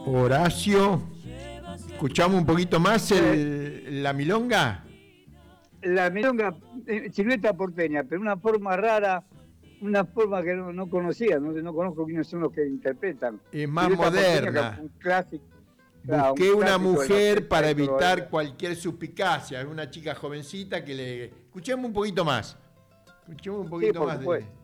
Horacio, escuchamos un poquito más la milonga. La milonga, silueta porteña, pero una forma rara, una forma que no conocía, no conozco quiénes son los que interpretan. Es más Silueta moderna. Porteña, un clásico. Busqué una mujer para evitar cualquier... cualquier suspicacia. Es una chica jovencita que le... Escuchemos un poquito más. Escuchemos un poquito más de...